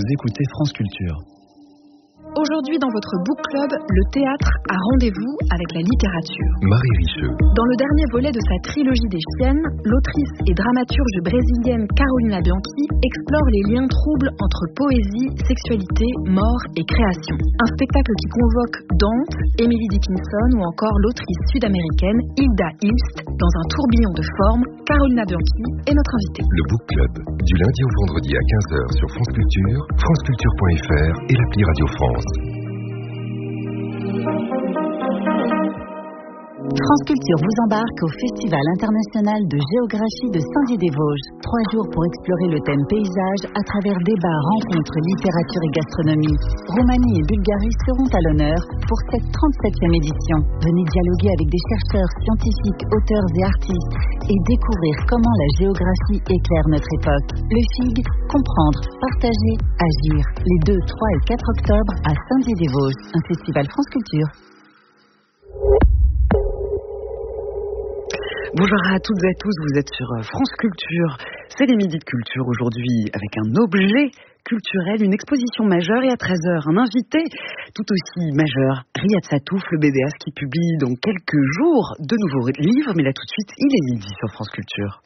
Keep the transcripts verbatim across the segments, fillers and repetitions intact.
Vous écoutez France Culture. Aujourd'hui, dans votre book club, le théâtre a rendez-vous avec la littérature. Marie Richeux. Dans le dernier volet de sa trilogie des chiennes, l'autrice et dramaturge brésilienne Carolina Bianchi explore les liens troubles entre poésie, sexualité, mort et création. Un spectacle qui convoque Dante, Emily Dickinson ou encore l'autrice sud-américaine Hilda Hilst. Dans un tourbillon de formes, Carolina Bianchi est notre invitée. Le book club, du lundi au vendredi à quinze heures sur France Culture, franceculture point f r et l'appli Radio France. France Culture vous embarque au Festival international de géographie de Saint-Dié-des-Vosges. Trois jours pour explorer le thème paysage à travers débats, rencontres, littérature et gastronomie. Roumanie et Bulgarie seront à l'honneur pour cette trente-septième édition. Venez dialoguer avec des chercheurs, scientifiques, auteurs et artistes et découvrir comment la géographie éclaire notre époque. Le F I G, comprendre, partager, agir. Les deux, trois et quatre octobre à Saint-Dié-des-Vosges. Un festival France Culture. Bonjour à toutes et à tous, vous êtes sur France Culture. C'est les midis de culture aujourd'hui avec un objet culturel, une exposition majeure et à treize heures, un invité tout aussi majeur, Riyad Sattouf, le BDiste qui publie dans quelques jours de nouveaux livres. Mais là tout de suite, il est midi sur France Culture.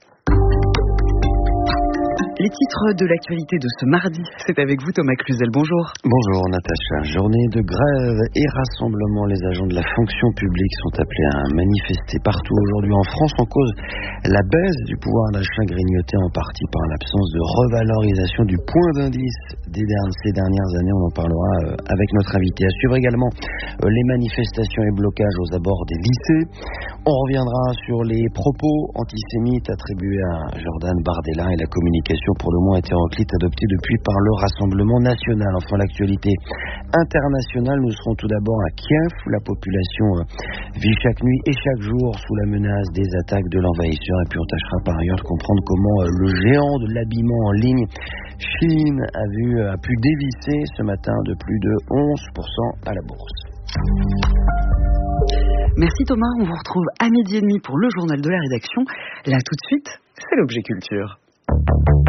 Les titres de l'actualité de ce mardi, c'est avec vous Thomas Cluzel, bonjour. Bonjour Natacha. Journée de grève et rassemblement. Les agents de la fonction publique sont appelés à manifester partout aujourd'hui en France en cause la baisse du pouvoir d'achat grignoté en partie par l'absence de revalorisation du point d'indice des dernières, ces dernières années. On en parlera avec notre invité. À suivre également les manifestations et blocages aux abords des lycées. On reviendra sur les propos antisémites attribués à Jordan Bardella et la communication pour le moins hétéroclite adoptée depuis par le Rassemblement national. Enfin, l'actualité internationale, nous serons tout d'abord à Kiev où la population vit chaque nuit et chaque jour sous la menace des attaques de l'envahisseur. Et puis on tâchera par ailleurs de comprendre comment le géant de l'habillement en ligne Shein a, vu, a pu dévisser ce matin de plus de onze pour cent à la bourse. Merci Thomas, on vous retrouve à midi et demi pour le journal de la rédaction. Là tout de suite, c'est l'objet culture.